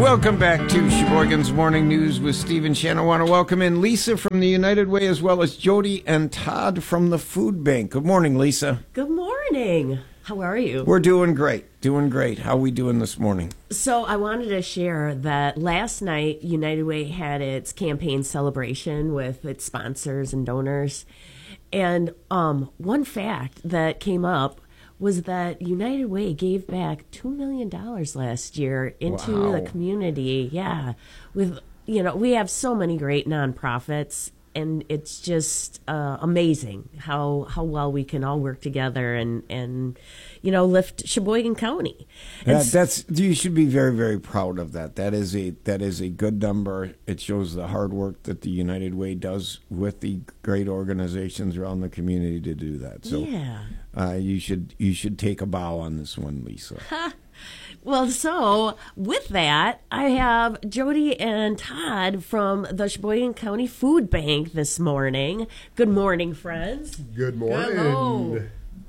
Welcome back to Sheboygan's Morning News with Steve and Shannon. I want to welcome in Lisa from the United Way as well as Jody and Todd from the Food Bank. Good morning, Lisa. Good morning. How are you? We're doing great. Doing great. How are we doing this morning? So I wanted to share that last night United Way had its campaign celebration with its sponsors and donors. And one fact that came up was that United Way gave back $2 million last year into the community. Yeah. We have so many great nonprofits, and it's just amazing how well we can all work together and lift Sheboygan County. You should be very, very proud of that. That is a good number. It shows the hard work that the United Way does with the great organizations around the community to do that. So yeah. You should take a bow on this one, Lisa. Well, so with that, I have Jody and Todd from the Sheboygan County Food Bank this morning. Good morning, friends. Good morning. Hello.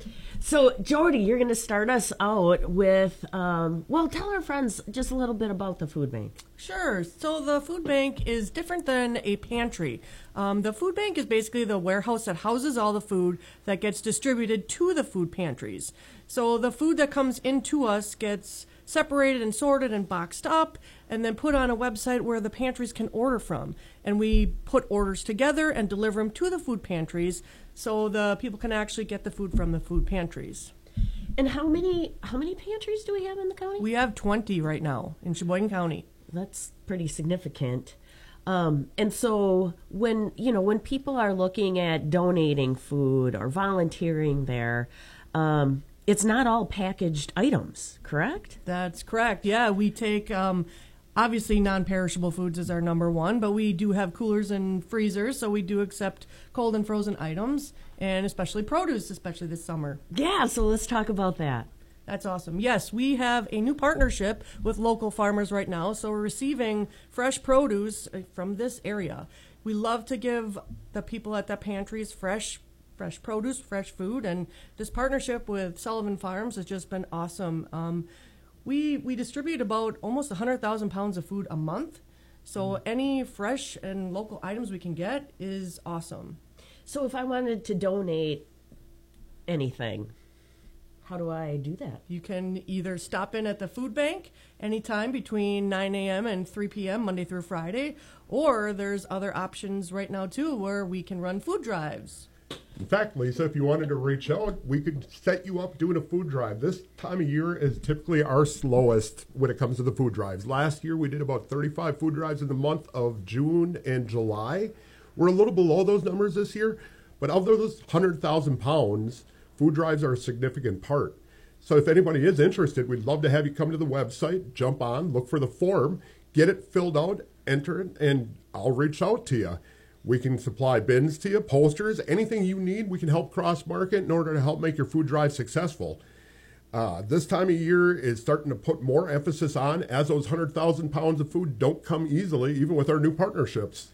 So, Jody, you're going to start us out with, tell our friends just a little bit about the food bank. Sure. So the food bank is different than a pantry. The food bank is basically the warehouse that houses all the food that gets distributed to the food pantries. So the food that comes into us gets separated and sorted and boxed up and then put on a website where the pantries can order from. And we put orders together and deliver them to the food pantries so the people can actually get the food from the food pantries. And how many pantries do we have in the county? We have 20 right now in Sheboygan County. That's pretty significant. And so when people are looking at donating food or volunteering there, it's not all packaged items, correct? That's correct. Yeah, we take, obviously non-perishable foods is our number one, but we do have coolers and freezers, so we do accept cold and frozen items, and especially produce, especially this summer. Yeah, so let's talk about that. That's awesome. Yes, we have a new partnership with local farmers right now, so we're receiving fresh produce from this area. We love to give the people at the pantries fresh produce, fresh food, and this partnership with Sullivan Farms has just been awesome. We distribute about almost 100,000 pounds of food a month, so any fresh and local items we can get is awesome. So if I wanted to donate anything, how do I do that? You can either stop in at the food bank anytime between 9 a.m. and 3 p.m. Monday through Friday, or there's other options right now too where we can run food drives. In fact, Lisa, if you wanted to reach out, we could set you up doing a food drive. This time of year is typically our slowest when it comes to the food drives. Last year, we did about 35 food drives in the month of June and July. We're a little below those numbers this year, but of those 100,000 pounds, food drives are a significant part. So if anybody is interested, we'd love to have you come to the website, jump on, look for the form, get it filled out, enter it, and I'll reach out to you. We can supply bins to you, posters, anything you need. We can help cross-market in order to help make your food drive successful. This time of year is starting to put more emphasis on, as those 100,000 pounds of food don't come easily, even with our new partnerships.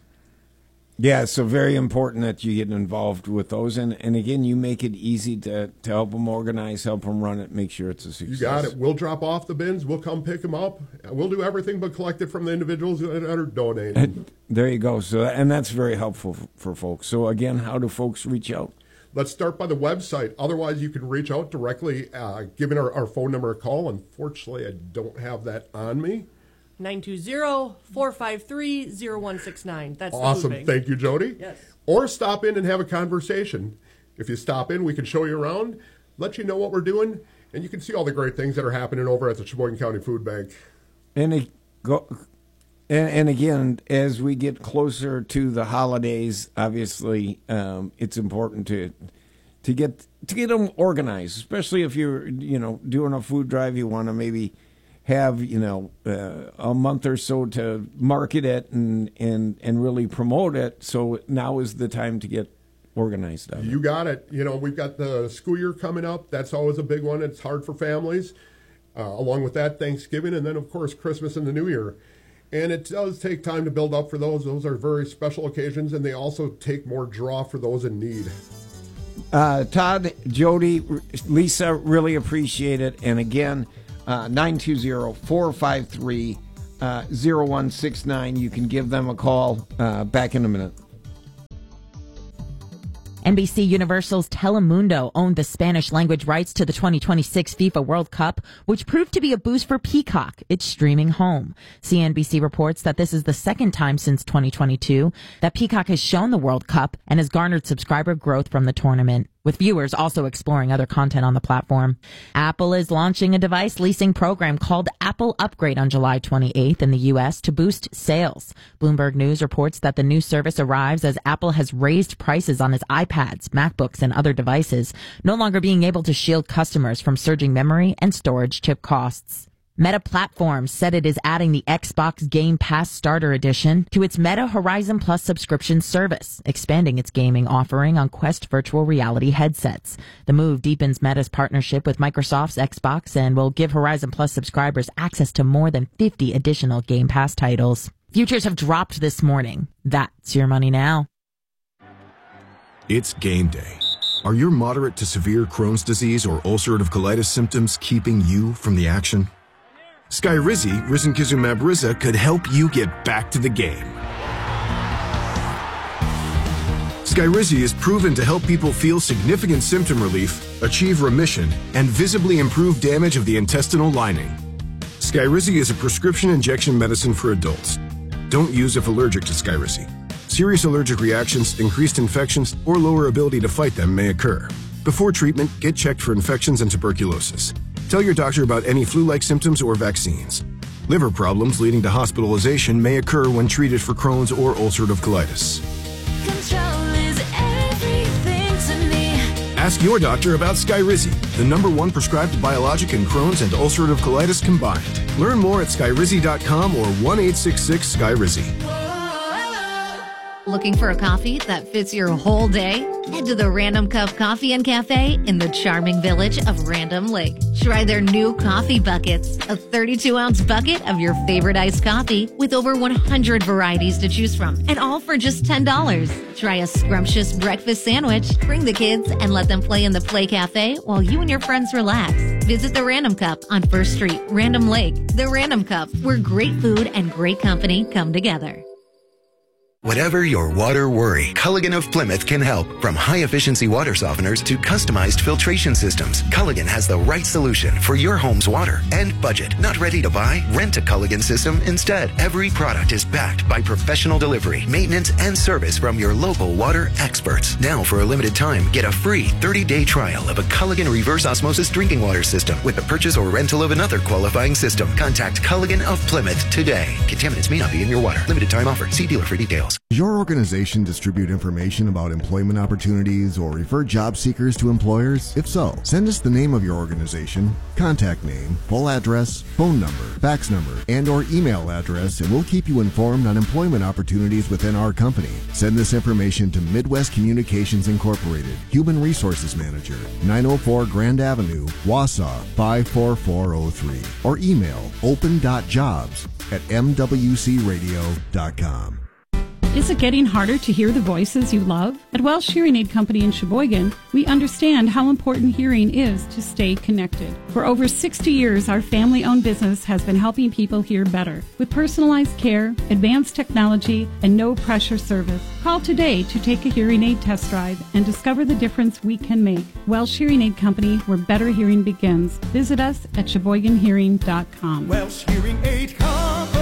Yeah, so very important that you get involved with those. And again, you make it easy to help them organize, help them run it, make sure it's a success. You got it. We'll drop off the bins. We'll come pick them up. We'll do everything but collect it from the individuals that are donating. There you go. So, and that's very helpful for folks. So again, how do folks reach out? Let's start by the website. Otherwise, you can reach out directly, giving our phone number a call. Unfortunately, I don't have that on me. 920-453-0169. That's awesome. The food bank. Thank you, Jody. Yes. Or stop in and have a conversation. If you stop in, we can show you around, let you know what we're doing, and you can see all the great things that are happening over at the Sheboygan County Food Bank. And again, as we get closer to the holidays, obviously, it's important to get them organized, especially if you're doing a food drive. You want to maybe have a month or so to market it and really promote it. So now is the time to get organized on it. You got it. We've got the school year coming up. That's always a big one. It's hard for families. Along with that, Thanksgiving, and then of course Christmas and the New Year. And it does take time to build up for those. Those are very special occasions, and they also take more draw for those in need. Todd, Jody, Lisa, really appreciate it. And again, 920-453 0169. You can give them a call. Back in a minute. NBC Universal's Telemundo owned the Spanish language rights to the 2026 FIFA World Cup, which proved to be a boost for Peacock, its streaming home. CNBC reports that this is the second time since 2022 that Peacock has shown the World Cup and has garnered subscriber growth from the tournament, with viewers also exploring other content on the platform. Apple is launching a device leasing program called Apple Upgrade on July 28th in the U.S. to boost sales. Bloomberg News reports that the new service arrives as Apple has raised prices on its iPads, MacBooks, and other devices, no longer being able to shield customers from surging memory and storage chip costs. Meta Platforms said it is adding the Xbox Game Pass Starter Edition to its Meta Horizon Plus subscription service, expanding its gaming offering on Quest virtual reality headsets. The move deepens Meta's partnership with Microsoft's Xbox and will give Horizon Plus subscribers access to more than 50 additional Game Pass titles. Futures have dropped this morning. That's your money now. It's game day. Are your moderate to severe Crohn's disease or ulcerative colitis symptoms keeping you from the action? Skyrizi, risankizumab Riza, could help you get back to the game. Skyrizi is proven to help people feel significant symptom relief, achieve remission, and visibly improve damage of the intestinal lining. Skyrizi is a prescription injection medicine for adults. Don't use if allergic to Skyrizi. Serious allergic reactions, increased infections, or lower ability to fight them may occur. Before treatment, get checked for infections and tuberculosis. Tell your doctor about any flu-like symptoms or vaccines. Liver problems leading to hospitalization may occur when treated for Crohn's or ulcerative colitis. Control is everything to me. Ask your doctor about Skyrizi, the #1 prescribed biologic in Crohn's and ulcerative colitis combined. Learn more at skyrizi.com or 1-866-SKYRIZI. Looking for a coffee that fits your whole day? Head to the Random Cup Coffee and Cafe in the charming village of Random Lake. Try their new coffee buckets, a 32-ounce bucket of your favorite iced coffee with over 100 varieties to choose from, and all for just $10. Try a scrumptious breakfast sandwich, bring the kids, and let them play in the Play Cafe while you and your friends relax. Visit the Random Cup on 1st Street, Random Lake. The Random Cup, where great food and great company come together. Whatever your water worry, Culligan of Plymouth can help. From high-efficiency water softeners to customized filtration systems, Culligan has the right solution for your home's water and budget. Not ready to buy? Rent a Culligan system instead. Every product is backed by professional delivery, maintenance, and service from your local water experts. Now, for a limited time, get a free 30-day trial of a Culligan reverse osmosis drinking water system with the purchase or rental of another qualifying system. Contact Culligan of Plymouth today. Contaminants may not be in your water. Limited time offer. See dealer for details. Does your organization distribute information about employment opportunities or refer job seekers to employers? If so, send us the name of your organization, contact name, full address, phone number, fax number, and or email address, and we'll keep you informed on employment opportunities within our company. Send this information to Midwest Communications Incorporated, Human Resources Manager, 904 Grand Avenue, Wausau 54403, or email open.jobs@mwcradio.com. Is it getting harder to hear the voices you love? At Welsh Hearing Aid Company in Sheboygan, we understand how important hearing is to stay connected. For over 60 years, our family-owned business has been helping people hear better with personalized care, advanced technology, and no-pressure service. Call today to take a hearing aid test drive and discover the difference we can make. Welsh Hearing Aid Company, where better hearing begins. Visit us at SheboyganHearing.com. Welsh Hearing Aid Company.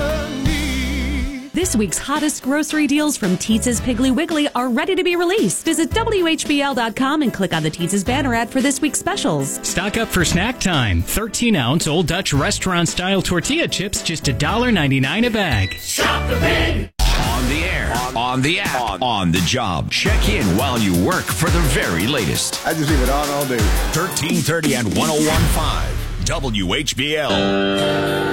This week's hottest grocery deals from Teetz's Piggly Wiggly are ready to be released. Visit WHBL.com and click on the Teetz's banner ad for this week's specials. Stock up for snack time. 13-ounce Old Dutch restaurant-style tortilla chips, just $1.99 a bag. Shop the Pig! On the air, on the app, on the job. Check in while you work for the very latest. I just leave it on all day. 1330 and 101.5 WHBL.